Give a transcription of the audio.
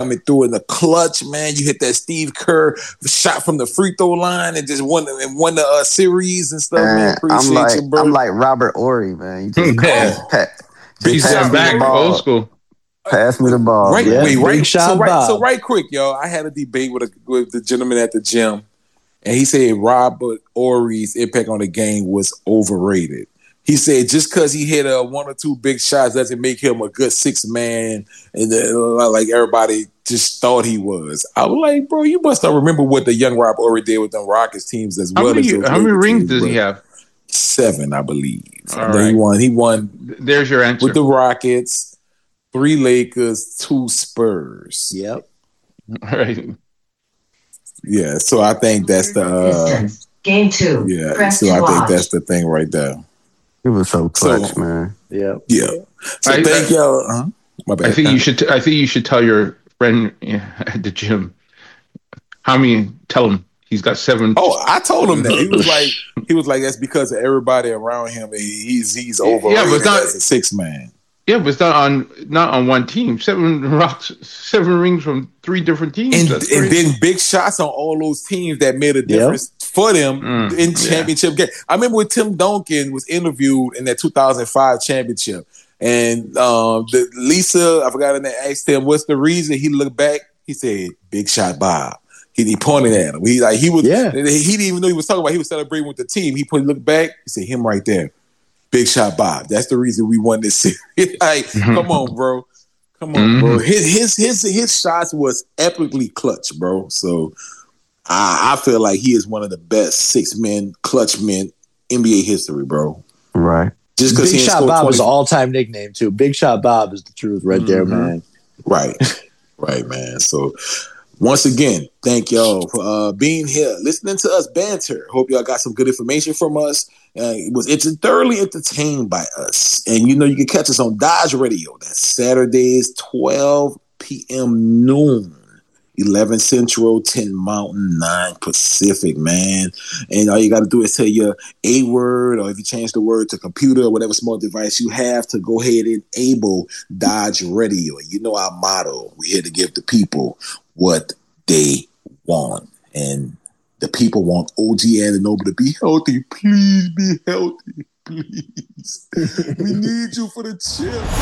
coming through in the clutch, man. You hit that Steve Kerr shot from the free throw line and just won the series and stuff, man. Appreciate you, bro. I'm like Robert Ory, man. You just He's back old school. Pass me the ball. So right quick, y'all. I had a debate with the gentleman at the gym, and he said Robert Ory's impact on the game was overrated. He said just because he hit one or two big shots doesn't make him a good six man, and like everybody just thought he was. I was like, bro, you must not remember what the young Rob Ory did with them Rockets teams as well. How many rings does he have? 7, I believe. Right. He won. There's your answer. With the Rockets, 3 Lakers, 2 Spurs. Yep. All right. Yeah, so I think that's the game 2. Yeah, so I think that's the thing right there. It was so clutch, man. Yeah. So thank y'all. My bad. I think you should tell your friend at the gym. Tell him he's got 7. Oh, I told him that. He was like that's because of everybody around him. He's overrated as a 6 man. Yeah, but it's not on one team. 7 rings from 3 different teams. And then big shots on all those teams that made a difference for them in championship game. I remember when Tim Duncan was interviewed in that 2005 championship, and Lisa, I forgot her name, asked him what's the reason. He looked back. He said, "Big shot, Bob." He pointed at him. He didn't even know he was talking about. He was celebrating with the team. He looked back. He said, "Him right there." Big shot Bob. That's the reason we won this series. Come on, bro. Bro. His shots was epically clutch, bro. So I feel like he is one of the best 6-man clutch men NBA history, bro. Right. Just because Big Shot Bob was an all-time nickname too. Big Shot Bob is the truth right there, man. Right, man. So once again, thank y'all for being here, listening to us banter. Hope y'all got some good information from us. It's thoroughly entertained by us. And you can catch us on Dodge Radio. That's Saturdays, 12 p.m. noon, 11 Central, 10 Mountain, 9 Pacific, man. And all you got to do is tell your A word, or if you change the word to computer or whatever small device you have, to go ahead and enable Dodge Radio. You know our motto. We're here to give the people what they want. And the people want OG Anunoby to be healthy. Please be healthy. Please. We need you for the chip.